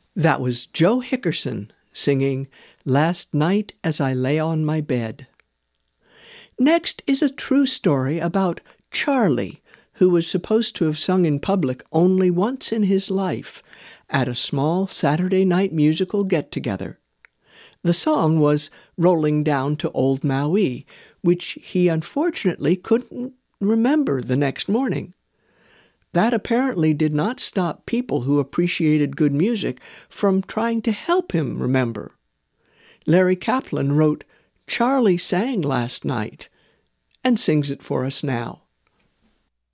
That was Joe Hickerson singing Last Night as I Lay on My Bed. Next is a true story about Charlie, who was supposed to have sung in public only once in his life at a small Saturday night musical get-together. The song was Rolling Down to Old Maui, which he unfortunately couldn't remember the next morning. That apparently did not stop people who appreciated good music from trying to help him remember. Larry Kaplan wrote, "Charlie sang last night," and sings it for us now.